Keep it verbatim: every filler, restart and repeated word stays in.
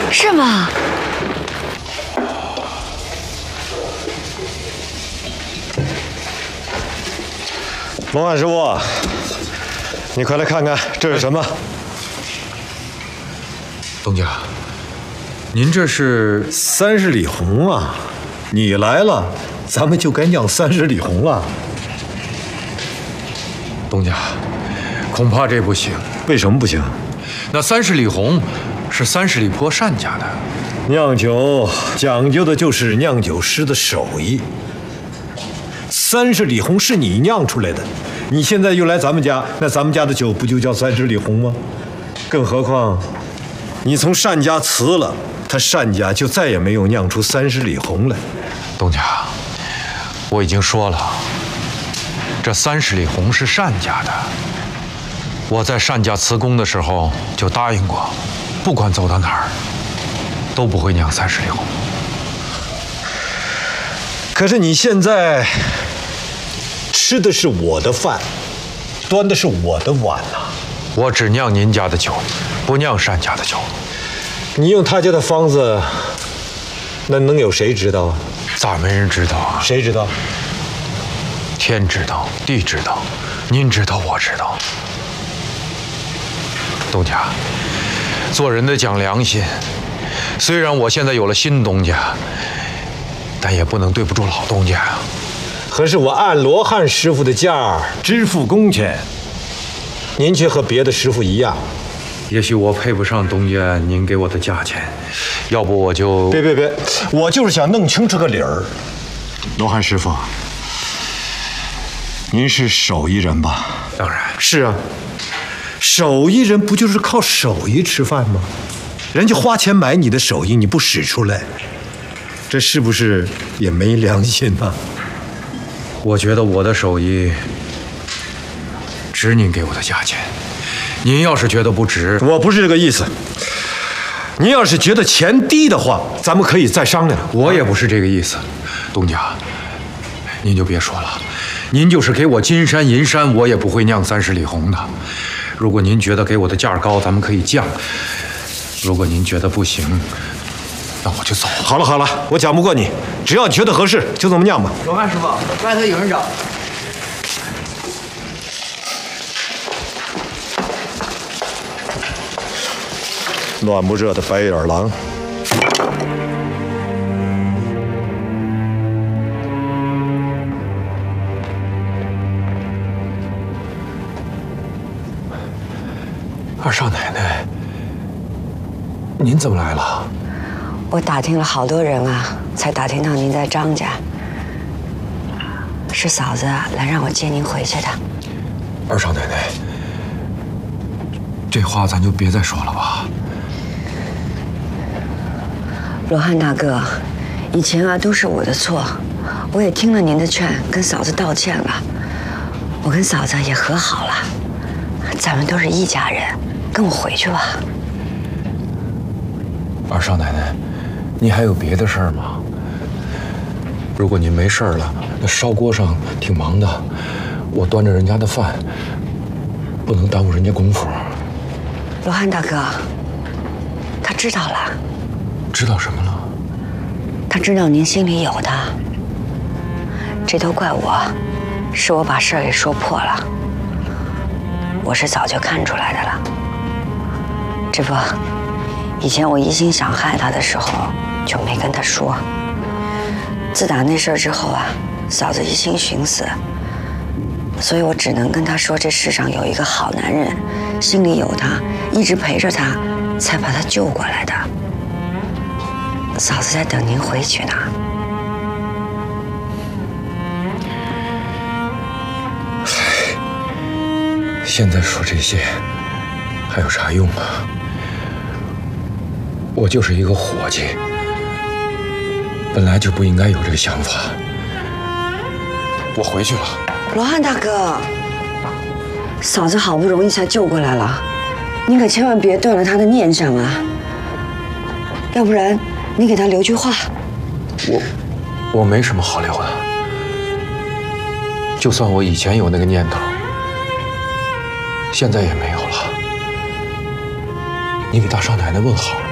是吗？ 龙汉师傅，你快来看看这是什么？ 东家，您这是三十里红啊！你来了，咱们就该酿三十里红了。 东家，恐怕这不行。 为什么不行？ 那三十里红是三十里坡单家的。 酿酒讲究的就是酿酒师的手艺。三十里红是你酿出来的，你现在又来咱们家，那咱们家的酒不就叫三十里红吗？更何况，你从单家辞了，他单家就再也没有酿出三十里红来。 东家，我已经说了，这三十里红是单家的。我在单家辞工的时候就答应过，不管走到哪儿，都不会酿三十里红。 可是你现在吃的是我的饭，端的是我的碗呐、啊。 我只酿您家的酒，不酿单家的酒。 你用他家的方子，那能有谁知道啊？ 咋没人知道啊？ 谁知道？ 天知道，地知道，您知道，我知道。东家，做人得讲良心。虽然我现在有了新东家，但也不能对不住老东家。 可是我按罗汉师傅的价支付工钱，您却和别的师傅一样。 也许我配不上东家您给我的价钱，要不我就…… 别别别，我就是想弄清这个理儿。罗汉师傅，您是手艺人吧？ 当然是啊，手艺人不就是靠手艺吃饭吗？人家花钱买你的手艺，你不使出来，这是不是也没良心啊？ 我觉得我的手艺值您给我的价钱。您要是觉得不值， 我不是这个意思。您要是觉得钱低的话，咱们可以再商量。 我也不是这个意思，东家，您就别说了。您就是给我金山银山，我也不会酿三十里红的。如果您觉得给我的价高，咱们可以降；如果您觉得不行，那我就走。 好了好了，我讲不过你，只要你觉得合适，就这么酿吧。 罗汉师傅，外头有人找。 暖不热的白眼狼。 二少奶奶，您怎么来了？ 我打听了好多人啊，才打听到您在张家。是嫂子来让我接您回去的。 二少奶奶，这话咱就别再说了吧。 罗汉大哥，以前啊都是我的错，我也听了您的劝，跟嫂子道歉了。我跟嫂子也和好了，咱们都是一家人，跟我回去吧。 二少奶奶，您还有别的事儿吗？如果您没事儿了，那烧锅上挺忙的，我端着人家的饭，不能耽误人家功夫。 罗汉大哥，他知道了。 知道什么了？ 他知道您心里有他，这都怪我，是我把事儿给说破了。我是早就看出来的了。这不，以前我一心想害他的时候，就没跟他说。自打那事儿之后啊，嫂子一心寻死，所以我只能跟他说，这世上有一个好男人，心里有他，一直陪着他，才把他救过来的。嫂子在等您回去呢。 嗨，现在说这些还有啥用啊？我就是一个伙计，本来就不应该有这个想法。我回去了。 罗汉大哥，嫂子好不容易才救过来了，您可千万别断了她的念想啊！要不然，你给她留句话。 我，我没什么好留的。就算我以前有那个念头，现在也没有了。你给大少奶奶问好。